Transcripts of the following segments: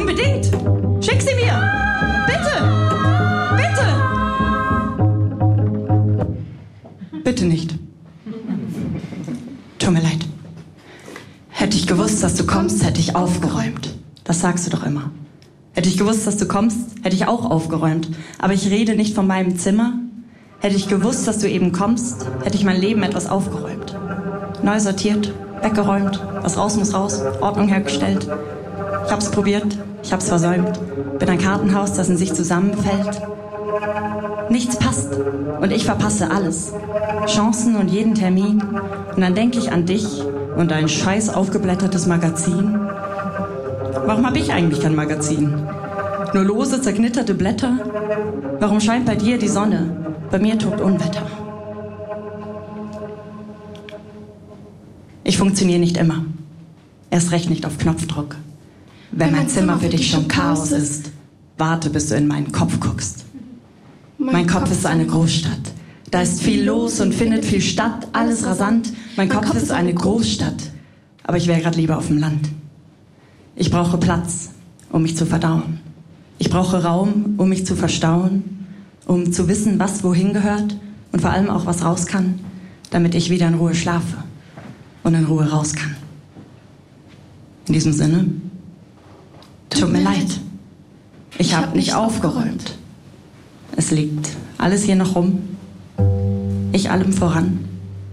Unbedingt! Schick sie mir! Bitte! Bitte! Bitte nicht. Tut mir leid. Hätte ich gewusst, dass du kommst, hätte ich aufgeräumt. Das sagst du doch immer. Hätte ich gewusst, dass du kommst, hätte ich auch aufgeräumt. Aber ich rede nicht von meinem Zimmer. Hätte ich gewusst, dass du eben kommst, hätte ich mein Leben etwas aufgeräumt. Neu sortiert, weggeräumt, was raus muss raus, Ordnung hergestellt. Ich hab's probiert, ich hab's versäumt. Bin ein Kartenhaus, das in sich zusammenfällt. Nichts passt und ich verpasse alles. Chancen und jeden Termin. Und dann denke ich an dich und ein scheiß aufgeblättertes Magazin. Warum habe ich eigentlich kein Magazin? Nur lose, zerknitterte Blätter? Warum scheint bei dir die Sonne? Bei mir tobt Unwetter. Ich funktioniere nicht immer. Erst recht nicht auf Knopfdruck. Wenn mein Zimmer für dich schon Chaos ist, warte, bis du in meinen Kopf guckst. Mein Kopf ist eine Großstadt. Da ist viel los und findet viel statt, alles rasant. Mein Kopf ist eine Großstadt, aber ich wäre gerade lieber auf dem Land. Ich brauche Platz, um mich zu verdauen. Ich brauche Raum, um mich zu verstauen, um zu wissen, was wohin gehört und vor allem auch, was raus kann, damit ich wieder in Ruhe schlafe und in Ruhe raus kann. In diesem Sinne, tut mir leid. Ich habe nicht aufgeräumt. Es liegt alles hier noch rum. Ich allem voran.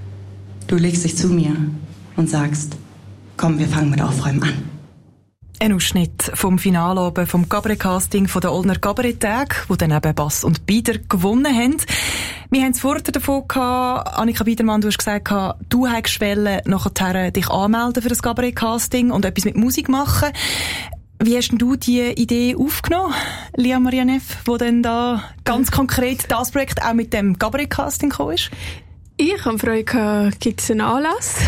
Du legst dich zu mir und sagst, komm, wir fangen mit Aufräumen an. Ein Ausschnitt vom Finalabend vom Cabaret-Casting von der Oldner Cabaret-Tage, wo dann eben Bass und Bieder gewonnen haben. Wir haben es vorher davon gehabt, Annika Biedermann, du hast gesagt, du hast nachher dich anmelden für das Cabaret-Casting und etwas mit Musik machen. Wie hast denn du die Idee aufgenommen, Lia Marianeff, wo dann da ganz konkret das Projekt auch mit dem Cabaret-Casting gekommen ist? Ich habe Freude gehabt, gibt es einen Anlass.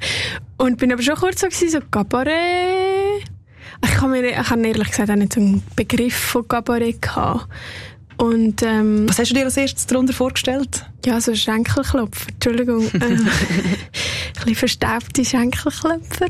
Und bin aber schon kurz so Cabaret. Ich habe ehrlich gesagt auch nicht so einen Begriff von Cabaret gehabt. Und, was hast du dir als erstes darunter vorgestellt? Ja, so Schenkelklopfer, Entschuldigung. Ein bisschen verstaubte Schenkelklopfer.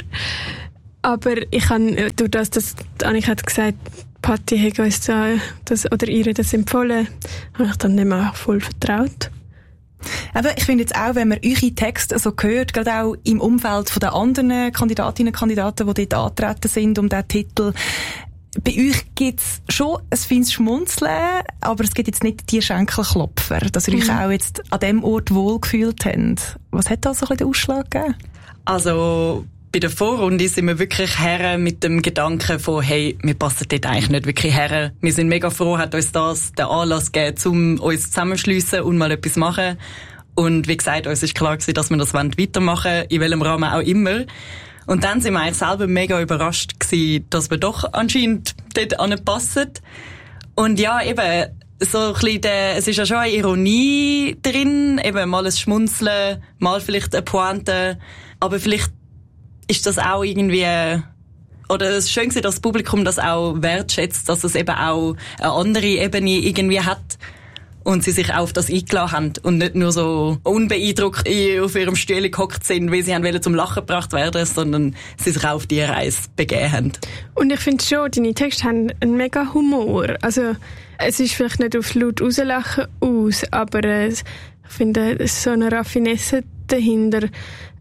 Aber ich habe, durch das, dass Annika hat gesagt, Patti hat uns das, oder ihr das empfohlen, habe ich dann nicht mehr voll vertraut. Aber ich finde jetzt auch, wenn man eure Texte so hört, gerade auch im Umfeld von den anderen Kandidatinnen und Kandidaten, die dort antreten sind um diesen Titel, bei euch gibt es schon ein feines Schmunzeln, aber es gibt jetzt nicht die Schenkelklopfer, dass ihr euch auch jetzt an dem Ort wohlgefühlt habt. Was hat da so ein bisschen den Ausschlag gegeben? Also, bei der Vorrunde sind wir wirklich her mit dem Gedanken von, hey, wir passen dort eigentlich nicht wirklich her. Wir sind mega froh, hat uns das den Anlass gegeben, um uns zusammenschliessen und mal etwas machen. Und wie gesagt, uns ist klar gewesen, dass wir das weitermachen wollen, in welchem Rahmen auch immer. Und dann sind wir eigentlich selber mega überrascht gewesen, dass wir doch anscheinend dort anpassen. Und ja, eben, so ein bisschen es ist ja schon eine Ironie drin, eben mal ein Schmunzeln, mal vielleicht eine Pointe, aber vielleicht ist das auch irgendwie, oder es ist schön gewesen, dass das Publikum das auch wertschätzt, dass es eben auch eine andere Ebene irgendwie hat und sie sich auch auf das eingeladen haben und nicht nur so unbeeindruckt auf ihrem Stuhl gehockt sind, weil sie haben zum Lachen gebracht werden, sondern sie sich auch auf die Reise begeben haben. Und ich finde schon, deine Texte haben einen mega Humor. Also, es ist vielleicht nicht auf laut rauslachen aus, aber ich finde, es ist so eine Raffinesse dahinter,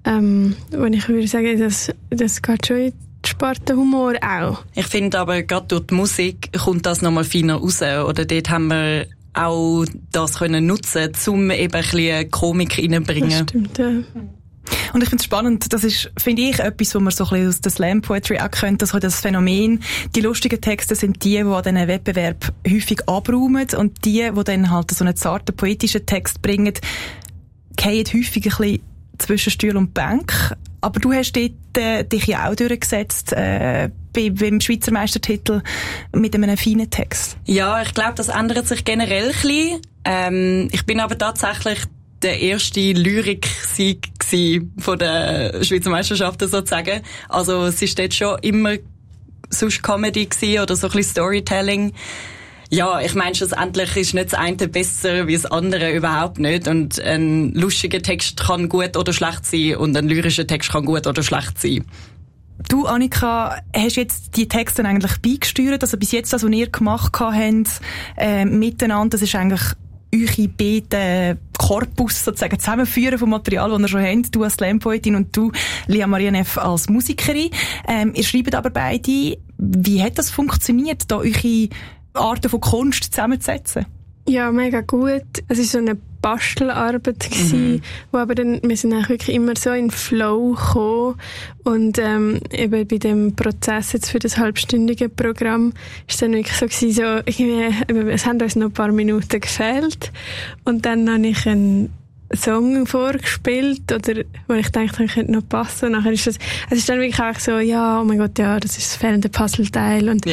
und ich würde sagen, das geht schon in die Sparte Humor auch. Ich finde aber, gerade durch die Musik kommt das nochmal feiner raus. Oder dort haben wir auch das können nutzen, um eben ein bisschen Komik reinzubringen. Das stimmt, ja. Und ich finde es spannend, das ist, finde ich, etwas, wo man so ein bisschen aus der Slam Poetry auch kennt, dass das Phänomen, die lustigen Texte sind die an diesen Wettbewerb häufig abräumen und die dann halt so einen zarten poetischen Text bringen, fallen häufig ein bisschen zwischen Stuhl und Bank. Aber du hast dort dich ja auch durchgesetzt beim Schweizer Meistertitel mit einem feinen Text. Ja, ich glaube, das ändert sich generell ein bisschen. Ich bin aber tatsächlich der erste Lyrik-Sieg von der Schweizer Meisterschaften sozusagen. Also es ist dort schon immer sonst Comedy gewesen oder so ein bisschen Storytelling. Ja, ich meine, schlussendlich ist nicht das eine besser wie das andere, überhaupt nicht. Und ein lustiger Text kann gut oder schlecht sein und ein lyrischer Text kann gut oder schlecht sein. Du, Annika, hast jetzt die Texte eigentlich beigesteuert, also bis jetzt das, was ihr gemacht habt, miteinander, das ist eigentlich eure beiden Korpus sozusagen zusammenführen vom Material, das ihr schon habt, du als Slam-Poetin und du, Lia Maria Neff, als Musikerin. Ihr schreibt aber beide, wie hat das funktioniert, da eure Arten von Kunst zusammenzusetzen? Ja, mega gut. Es war so eine Bastelarbeit gewesen, wo aber dann, wir sind eigentlich wirklich immer so in Flow gekommen und eben bei dem Prozess jetzt für das halbstündige Programm ist dann wirklich so gewesen, so irgendwie, es haben uns noch ein paar Minuten gefehlt und dann habe ich einen Song vorgespielt, oder, wo ich dachte, ich könnte noch passen. Und nachher ist es ist dann wirklich auch so, ja, oh mein Gott, ja, das ist das fehlende Puzzleteil. Und,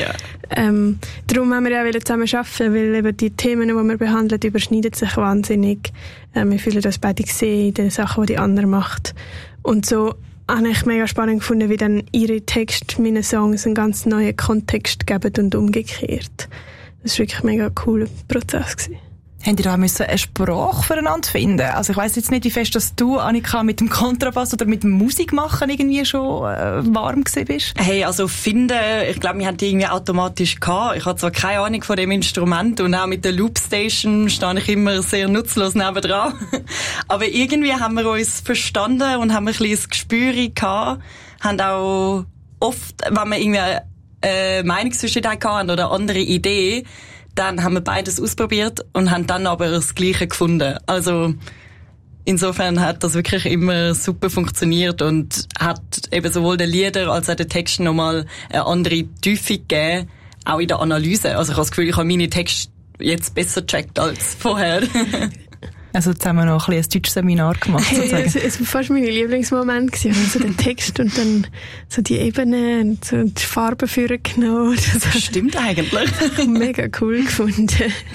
darum haben wir ja zusammen arbeiten, weil eben die Themen, die wir behandeln, überschneiden sich wahnsinnig. Wir fühlen uns beide gesehen in den Sachen, die die andere macht. Und so habe ich mega spannend gefunden, wie dann ihre Texte meinen Songs einen ganz neuen Kontext geben und umgekehrt. Das war wirklich ein mega cooler Prozess gewesen. Habt ihr da eine Sprache füreinander finden? Also ich weiss jetzt nicht, wie fest, dass du, Annika, mit dem Kontrabass oder mit dem Musikmachen irgendwie schon warm gewesen bist. Hey, also finden, ich glaube, wir haben die irgendwie automatisch gehabt. Ich habe zwar keine Ahnung von dem Instrument und auch mit der Loopstation stehe ich immer sehr nutzlos nebendran. Aber irgendwie haben wir uns verstanden und haben ein bisschen das Gespür gehabt. Haben auch oft, wenn wir irgendwie Meinungsverschiedenheit hatten oder andere Ideen, dann haben wir beides ausprobiert und haben dann aber das Gleiche gefunden. Also insofern hat das wirklich immer super funktioniert und hat eben sowohl den Lieder als auch den Texten nochmal eine andere Tiefe gegeben, auch in der Analyse. Also ich habe das Gefühl, ich habe meine Texte jetzt besser gecheckt als vorher. Also jetzt haben wir noch ein deutsches Seminar gemacht, sozusagen. Es war fast mein Lieblingsmoment gewesen. Also den Text und dann so die Ebene und so die Farben vorgenommen. Das stimmt eigentlich. Mega cool gefunden.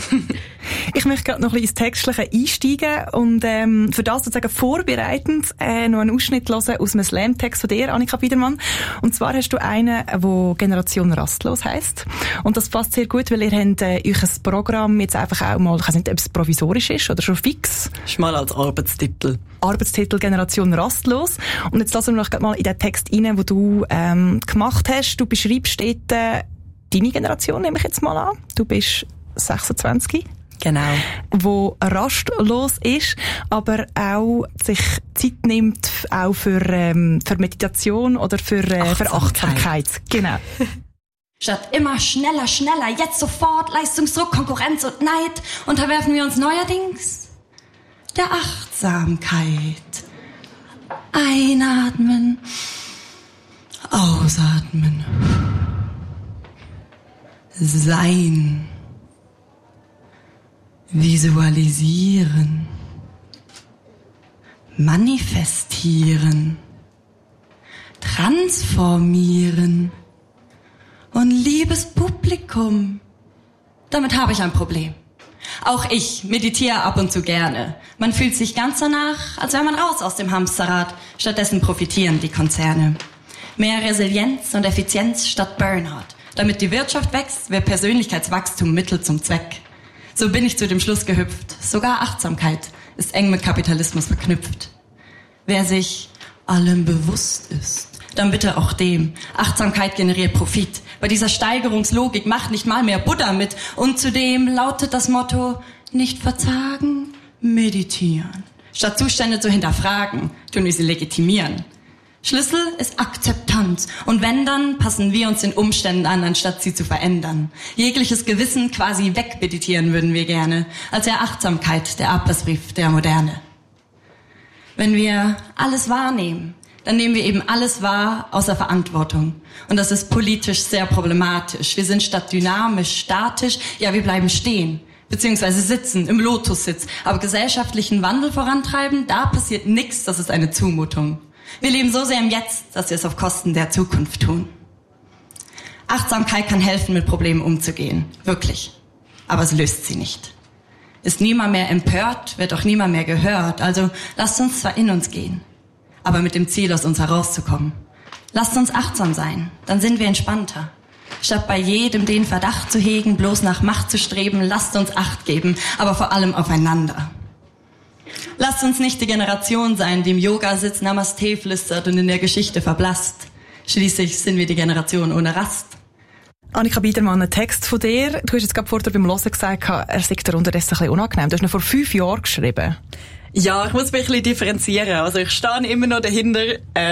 Ich möchte gerade noch ein bisschen ins Textliche einsteigen und für das sozusagen vorbereitend noch einen Ausschnitt hören aus einem Slam-Text von dir, Annika Biedermann. Und zwar hast du einen, der Generation Rastlos heisst. Und das passt sehr gut, weil ihr habt euch ein Programm jetzt einfach auch mal, ich weiß nicht, ob es provisorisch ist oder schon fix. Das ist mal als Arbeitstitel. Arbeitstitel Generation Rastlos. Und jetzt lassen wir noch mal in den Text rein, den du gemacht hast. Du beschreibst dort deine Generation, nehme ich jetzt mal an. Du bist 26. Genau. Wo rastlos ist, aber auch sich Zeit nimmt auch für Meditation oder für Achtsamkeit. Genau. Statt immer schneller, schneller, jetzt sofort, Leistungsdruck, Konkurrenz und Neid, unterwerfen wir uns neuerdings der Achtsamkeit. Einatmen, ausatmen, sein. Visualisieren, manifestieren, transformieren und liebes Publikum. Damit habe ich ein Problem. Auch ich meditiere ab und zu gerne. Man fühlt sich ganz danach, als wäre man raus aus dem Hamsterrad. Stattdessen profitieren die Konzerne. Mehr Resilienz und Effizienz statt Burnout. Damit die Wirtschaft wächst, wird Persönlichkeitswachstum Mittel zum Zweck. So bin ich zu dem Schluss gehüpft. Sogar Achtsamkeit ist eng mit Kapitalismus verknüpft. Wer sich allem bewusst ist, dann bitte auch dem. Achtsamkeit generiert Profit. Bei dieser Steigerungslogik macht nicht mal mehr Buddha mit. Und zudem lautet das Motto, nicht verzagen, meditieren. Statt Zustände zu hinterfragen, tun wir sie legitimieren. Schlüssel ist Akzeptanz. Und wenn, dann passen wir uns den Umständen an, anstatt sie zu verändern. Jegliches Gewissen quasi wegmeditieren würden wir gerne. Als der Achtsamkeit, der Ablassbrief der Moderne. Wenn wir alles wahrnehmen, dann nehmen wir eben alles wahr außer Verantwortung. Und das ist politisch sehr problematisch. Wir sind statt dynamisch, statisch, ja, wir bleiben stehen. Beziehungsweise sitzen, im Lotussitz. Aber gesellschaftlichen Wandel vorantreiben, da passiert nichts, das ist eine Zumutung. Wir leben so sehr im Jetzt, dass wir es auf Kosten der Zukunft tun. Achtsamkeit kann helfen, mit Problemen umzugehen. Wirklich. Aber es löst sie nicht. Ist niemand mehr empört, wird auch niemand mehr gehört. Also lasst uns zwar in uns gehen, aber mit dem Ziel, aus uns herauszukommen. Lasst uns achtsam sein, dann sind wir entspannter. Statt bei jedem den Verdacht zu hegen, bloß nach Macht zu streben, lasst uns Acht geben, aber vor allem aufeinander. Lasst uns nicht die Generation sein, die im Yoga-Sitz Namaste flüstert und in der Geschichte verblasst. Schließlich sind wir die Generation ohne Rast. Annika Biedermann, ein Text von dir. Du hast jetzt gerade vorher beim Hören gesagt, er sei dir unterdessen ein bisschen unangenehm. Du hast ihn vor 5 Jahren geschrieben. Ja, ich muss mich ein bisschen differenzieren. Also ich stehe immer noch dahinter.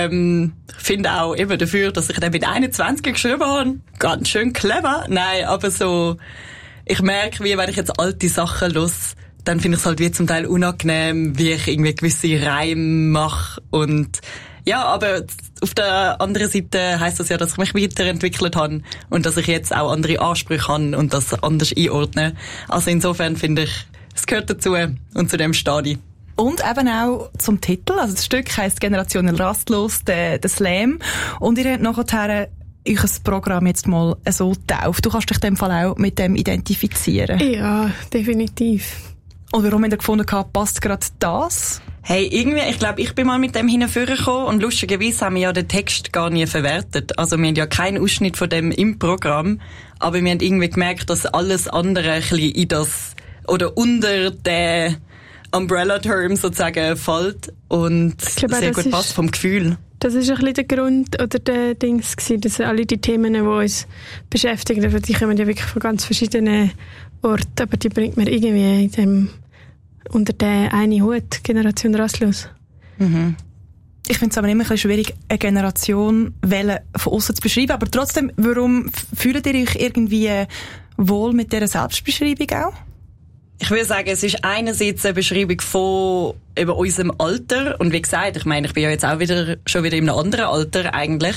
Finde auch eben dafür, dass ich den mit 21 geschrieben habe. Ganz schön clever. Nein, aber so, ich merke, wie wenn ich jetzt alte Sachen höre, dann finde ich es halt wie zum Teil unangenehm, wie ich irgendwie gewisse Reime mache. Und ja, aber auf der anderen Seite heisst das ja, dass ich mich weiterentwickelt habe und dass ich jetzt auch andere Ansprüche habe und das anders einordne. Also insofern finde ich, es gehört dazu und zu dem stehe ich. Und eben auch zum Titel. Also das Stück heisst Generation Rastlos, der Slam. Und ihr habt nachher euch ein Programm jetzt mal so getauft. Du kannst dich in dem Fall auch mit dem identifizieren. Ja, definitiv. Und warum habt ihr gefunden, passt gerade das? Hey, irgendwie, ich glaube, ich bin mal mit dem hingekommen und lustigerweise haben wir ja den Text gar nie verwertet. Also wir haben ja keinen Ausschnitt von dem im Programm, aber wir haben irgendwie gemerkt, dass alles andere ein bisschen in das, oder unter den Umbrella-Term sozusagen fällt und sehr gut passt vom Gefühl. Das ist ein bisschen der Grund oder der Dings gewesen, dass alle die Themen, die uns beschäftigen, die kommen ja wirklich von ganz verschiedenen Orten, aber die bringt man irgendwie in dem, unter den einen Hut, Generation Rastlos. Mhm. Ich finde es aber immer ein bisschen schwierig, eine Generation von außen zu beschreiben, aber trotzdem, warum fühlt ihr euch irgendwie wohl mit dieser Selbstbeschreibung auch? Ich würde sagen, es ist einerseits eine Beschreibung von eben unserem Alter. Und wie gesagt, ich meine, ich bin ja jetzt auch schon wieder in einem anderen Alter eigentlich.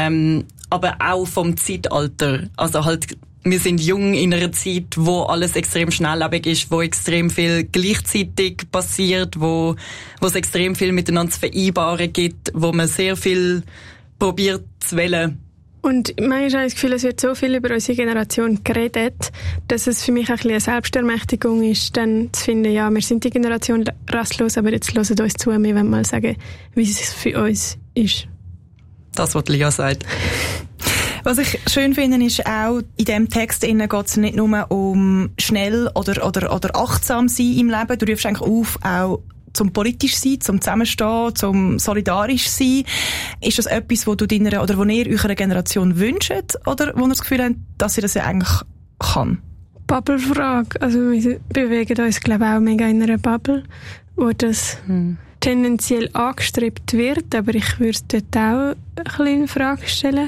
Aber auch vom Zeitalter. Also halt, wir sind jung in einer Zeit, wo alles extrem schnelllebig ist, wo extrem viel gleichzeitig passiert, wo es extrem viel miteinander zu vereinbaren gibt, wo man sehr viel probiert zu wählen. Und manchmal habe ich das Gefühl, es wird so viel über unsere Generation geredet, dass es für mich ein bisschen eine Selbstermächtigung ist, dann zu finden, ja, wir sind die Generation rastlos, aber jetzt hört uns zu, wir wollen mal sagen, wie es für uns ist. Das, was Lia sagt. Was ich schön finde, ist auch, in diesem Text geht es nicht nur um schnell oder achtsam sein im Leben. Du rufst eigentlich auf, auch zum politisch sein, zum Zusammenstehen, zum solidarisch sein. Ist das etwas, wo du deiner, oder wo ihr eurer Generation wünscht, oder wo ihr das Gefühl habt, dass sie das ja eigentlich kann? Bubble-Frage. Also wir bewegen uns, glaube ich, auch mega in einer Bubble, wo das tendenziell angestrebt wird, aber ich würde dort auch ein bisschen in Frage stellen.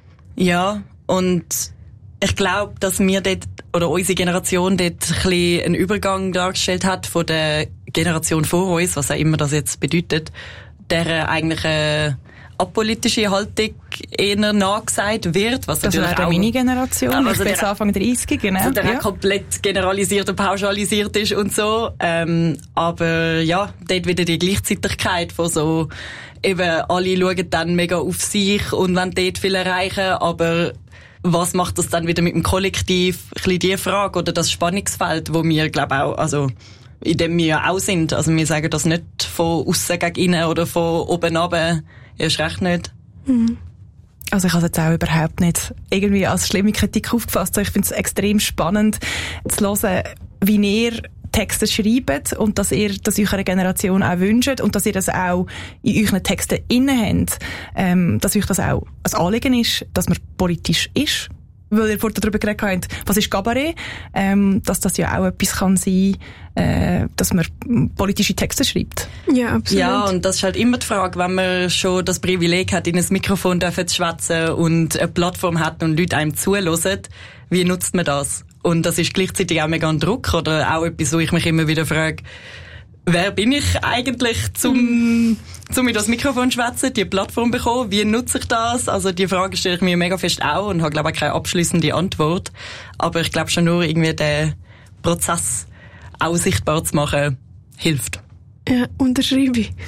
Ja, und ich glaube, dass wir dort, oder unsere Generation dort ein bisschen einen Übergang dargestellt hat von der Generation vor uns, was auch immer das jetzt bedeutet, der eigentlich eine apolitische Haltung eher nachgesagt wird. Was das wäre meine Generation, also ich bin jetzt Anfang 30, genau. Also der komplett generalisiert und pauschalisiert ist und so. Aber ja, dort wieder die Gleichzeitigkeit von so, eben alle schauen dann mega auf sich und wollen dort viel erreichen, aber was macht das dann wieder mit dem Kollektiv? Ein bisschen die Frage oder das Spannungsfeld, wo wir, glaube auch, also in dem wir auch sind. Also wir sagen das nicht von aussen gegen innen oder von oben runter. Erst recht nicht. Mhm. Also ich habe es jetzt auch überhaupt nicht irgendwie als schlimme Kritik aufgefasst. Ich finde es extrem spannend zu hören, wie ihr Texte schreibt und dass ihr das eurer Generation auch wünscht und dass ihr das auch in euren Texten inne habt, dass euch das auch ein Anliegen ist, dass man politisch ist. Weil ihr vorher darüber geredet habt, was ist Kabarett, dass das ja auch etwas kann sein, dass man politische Texte schreibt. Ja, absolut. Ja, und das ist halt immer die Frage, wenn man schon das Privileg hat, in ein Mikrofon zu schwätzen und eine Plattform hat und Leute einem zuhören, wie nutzt man das? Und das ist gleichzeitig auch mega ein Druck oder auch etwas, wo ich mich immer wieder frage, wer bin ich eigentlich, zum in das Mikrofon schwätzen, die Plattform bekommen? Wie nutze ich das? Also die Frage stelle ich mir mega fest auch und habe, glaube ich, keine abschließende Antwort. Aber ich glaube schon nur irgendwie den Prozess auch sichtbar zu machen, hilft. Ja, unterschreibe ich.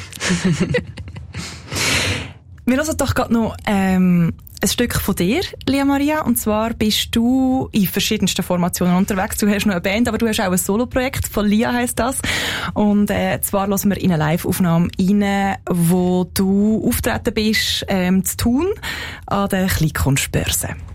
Wir hören doch gerade noch ein Stück von dir, Lia Maria, und zwar bist du in verschiedensten Formationen unterwegs. Du hast noch eine Band, aber du hast auch ein Soloprojekt, von Lia heisst das. Und zwar hören wir in eine Live-Aufnahme rein, wo du auftreten bist, zu Thun, an der Kleinkunstbörse.